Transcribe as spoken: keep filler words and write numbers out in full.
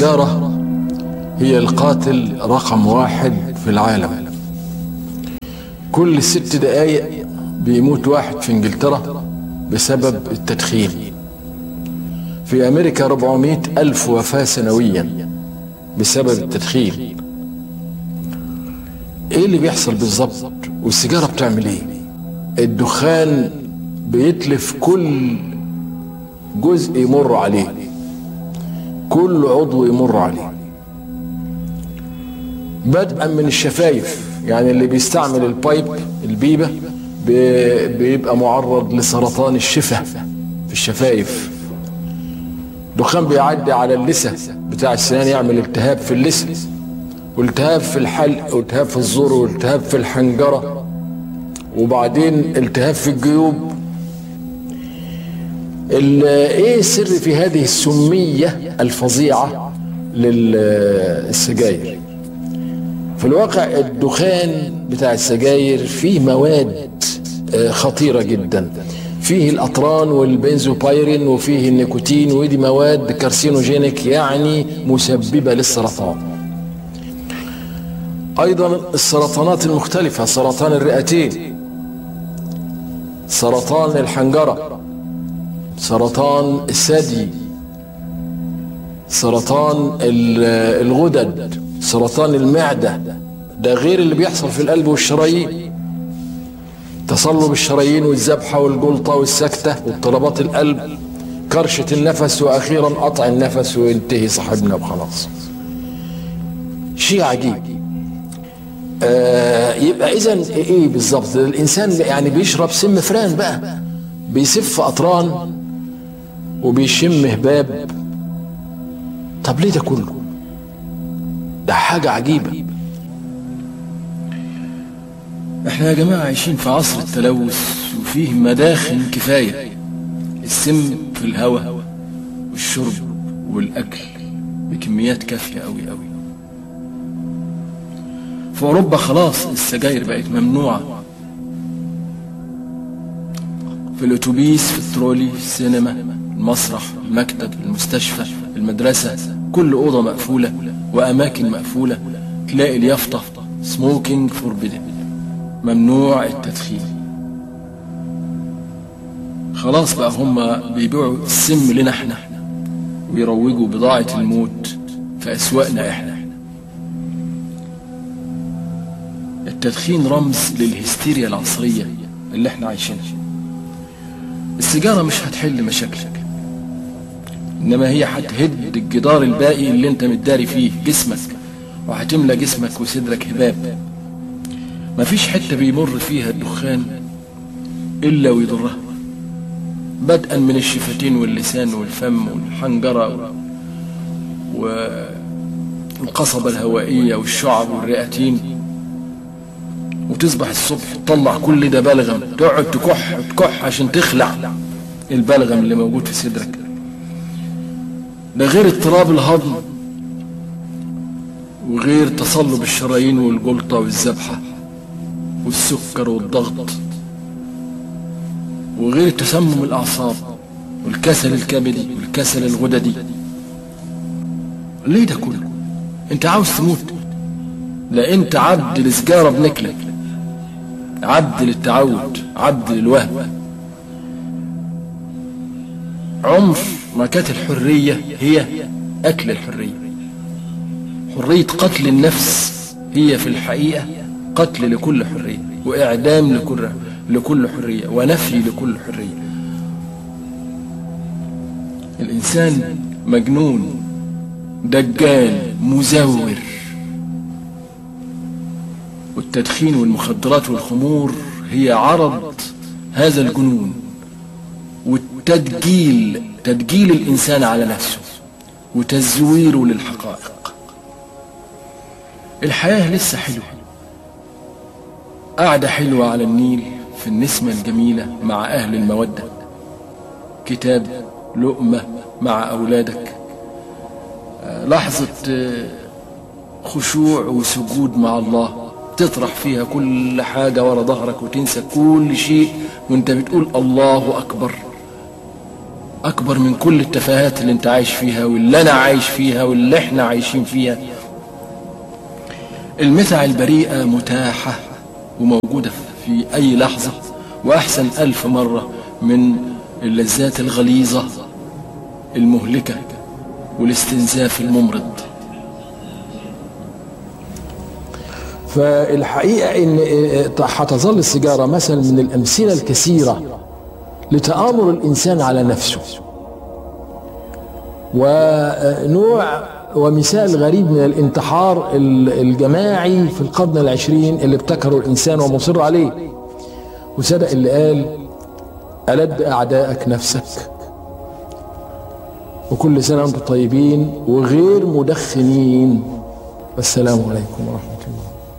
السيجارة هي القاتل رقم واحد في العالم. كل ست دقايق بيموت واحد في انجلترا بسبب التدخين. في امريكا أربعمائة الف وفاة سنويا بسبب التدخين. ايه اللي بيحصل بالظبط؟ والسيجارة بتعمل ايه؟ الدخان بيتلف كل جزء يمر عليه، كل عضو يمر عليه، بدءا من الشفايف. يعني اللي بيستعمل البايب البيبة بيبقى معرض لسرطان الشفة في الشفايف. دخان بيعدي على اللثة بتاع السنان، يعمل التهاب في اللثة، والتهاب في الحلق، والتهاب في الزور، والتهاب في الحنجرة، وبعدين التهاب في الجيوب. ايه السر في هذه السمية الفظيعة للسجاير؟ في الواقع الدخان بتاع السجاير فيه مواد خطيرة جدا، فيه الأطران والبنزوبايرين وفيه النيكوتين، ودي مواد كارسينوجينيك يعني مسببة للسرطان. أيضا السرطانات المختلفة، سرطان الرئتين، سرطان الحنجرة، سرطان الثدي، سرطان الغدد، سرطان المعدة، ده غير اللي بيحصل في القلب والشرايين، تصلب الشرايين والذبحة والجلطة والسكتة واضطرابات القلب، كرشة النفس، وأخيرا قطع النفس وينتهي صاحبنا وخلاص. شيء عجيب. آه يبقى إذن إيه بالظبط؟ الإنسان يعني بيشرب سم فران بقى، بيسف أطران وبيشم هباب. طب ليه ده كله؟ ده حاجة عجيبة. احنا يا جماعة عايشين في عصر التلوث وفيه مداخن كفاية. السم في الهواء والشرب والأكل بكميات كافية أوي أوي. في أوروبا خلاص السجاير بقت ممنوعة، في الأتوبيس، في الترولي، في السينما، المسرح، المكتب، المستشفى، المدرسة، كل أوضة مقفولة وأماكن مقفولة تلاقي اليافطة smoking forbidden، ممنوع التدخين. خلاص بقى هم بيبيعوا السم لنا احنا ويروجوا بضاعة الموت في أسواقنا احنا. التدخين رمز للهستيريا العصرية اللي احنا عايشينها. السيجارة مش هتحل مشاكلك، انما هي هتهد الجدار الباقي اللي انت متداري فيه جسمك، وهتملى جسمك وصدرك هباب. مفيش حتة بيمر فيها الدخان الا ويضرها، بدءا من الشفتين واللسان والفم والحنجرة والقصبة الهوائية والشعب والرئتين، وتصبح الصبح تطلع كل ده بلغم، تقعد تكح تكح عشان تخلع البلغم اللي موجود في صدرك. ده غير اضطراب الهضم، وغير تصلب الشرايين والجلطة والذبحة والسكر والضغط، وغير تسمم الأعصاب والكسل الكبدي والكسل الغددي. ليه ده كله؟ انت عاوز تموت؟ لا، انت عبد لسجارة بنكلك، عبد للتعود، عبد للوهم. عمر ما كانت الحرية هي أكل الحرية. حرية قتل النفس هي في الحقيقة قتل لكل حرية، وإعدام لكل لكل حرية، ونفي لكل حرية. الإنسان مجنون، دجال، مزور. والتدخين والمخدرات والخمور هي عرض هذا الجنون، والتدجيل، تدجيل الإنسان على نفسه وتزويره للحقائق. الحياة لسه حلوة، قاعدة حلوة على النيل في النسمة الجميلة مع أهل المودة، كتاب، لقمة مع أولادك، لحظة خشوع وسجود مع الله، تطرح فيها كل حاجة ورا ظهرك وتنسى كل شيء وانت بتقول الله أكبر. أكبر من كل التفاهات اللي انت عايش فيها واللي أنا عايش فيها واللي احنا عايشين فيها. المتع البريئة متاحة وموجودة في أي لحظة، وأحسن ألف مرة من اللذات الغليظة المهلكة والاستنزاف الممرض. فالحقيقة إن هتظل السيجارة مثل من الأمثلة الكثيرة لتآمر الإنسان على نفسه، ونوع ومثال غريب من الانتحار الجماعي في القرن العشرين اللي ابتكره الإنسان ومصر عليه. وصدق اللي قال: ألد أعدائك نفسك. وكل سنة وانتم طيبين وغير مدخنين. والسلام عليكم ورحمة الله.